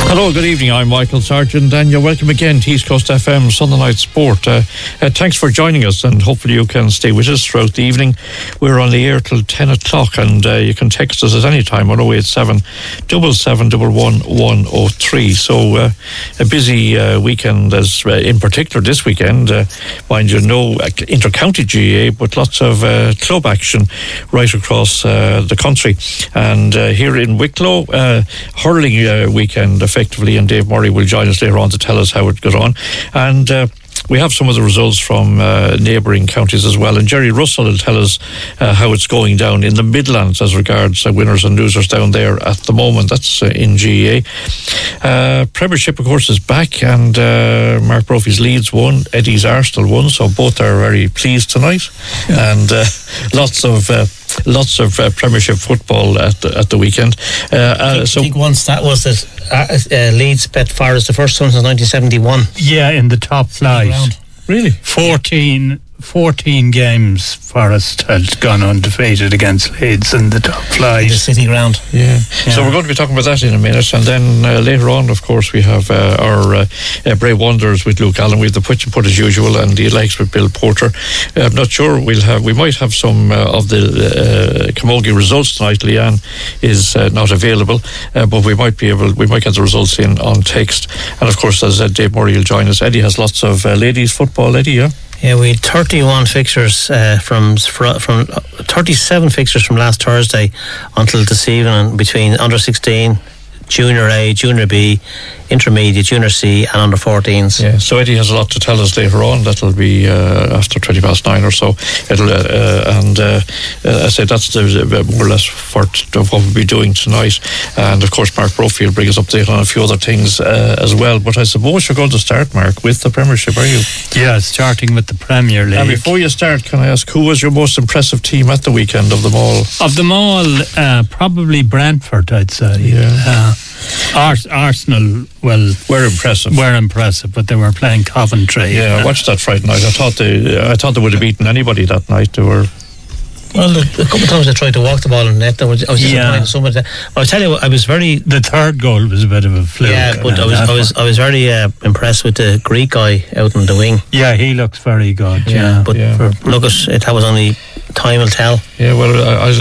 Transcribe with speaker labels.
Speaker 1: Hello, good evening. I'm Michael Sargent, and you're welcome again to East Coast FM Sunday Night Sport. Thanks for joining us, and hopefully you can stay with us throughout the evening. We're on the air till 10 o'clock, and you can text us at any time on 087 7711 103. So a busy weekend, as in particular this weekend. Mind you, no inter-county GAA, but lots of club action right across the country. And here in Wicklow, hurling weekend effectively, and Dave Murray will join us later on to tell us how it got on. And we have some of the results from neighbouring counties as well, and Jerry Russell will tell us how it's going down in the Midlands as regards winners and losers down there at the moment. That's in GAA. Premiership, of course, is back, and Mark Brophy's Leeds won, Eddie's Arsenal won, so both are very pleased tonight. Yeah. And lots of Premiership football at the weekend.
Speaker 2: I think one stat was that Leeds bet Forest the first time since 1971.
Speaker 3: Yeah, in the top flight.
Speaker 1: Really?
Speaker 3: 14 games Forest had gone undefeated against Leeds in the top flight.
Speaker 2: The City Ground.
Speaker 1: Yeah. So we're going to be talking about that in a minute, and then later on, of course, we have our Brave Wonders with Luke Allen. We have the Put and Put as usual, and the Likes with Bill Porter. I'm not sure we might have some of the Camogie results tonight. Leanne is not available, but we might get the results in on text. And of course, as Dave Murray will join us. Eddie has lots of ladies football. Eddie, yeah.
Speaker 2: Yeah, we had 31 fixtures from 37 fixtures from last Thursday until this evening between under 16, Junior A, Junior B, Intermediate, Junior C and under 14s.
Speaker 1: Yeah, so Eddie has a lot to tell us later on. That'll be after 9:20 or so. I said that's more or less for what we'll be doing tonight. And of course Mark Brophy will bring us update on a few other things as well. But I suppose you're going to start, Mark, with the Premiership, are you?
Speaker 3: Yeah, starting with the Premier League.
Speaker 1: And before you start, can I ask, who was your most impressive team at the weekend of them all?
Speaker 3: Of them all, probably Brentford, I'd say.
Speaker 1: Yeah.
Speaker 3: Arsenal, well,
Speaker 1: were impressive,
Speaker 3: but they were playing Coventry.
Speaker 1: Yeah, I watched that Friday night. I thought they would have beaten anybody that night. They were.
Speaker 2: Well, a couple of times they tried to walk the ball in net. I was disappointed. I'll tell you what, I was very.
Speaker 3: The third goal was a bit of a fluke.
Speaker 2: Yeah, but I was very impressed with the Greek guy out on the wing.
Speaker 3: Yeah, he looks very good. Yeah,
Speaker 2: but look, that was only time will tell.
Speaker 1: Yeah, well,